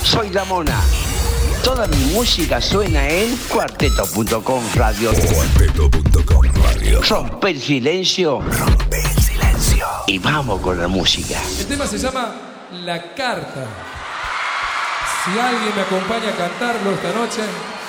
Soy La Mona. Toda mi música suena en cuarteto.com radio. Cuarteto.com radio. Rompe el silencio. Rompe el silencio. Y vamos con la música. El tema se llama La Carta. Si alguien me acompaña a cantarlo esta noche...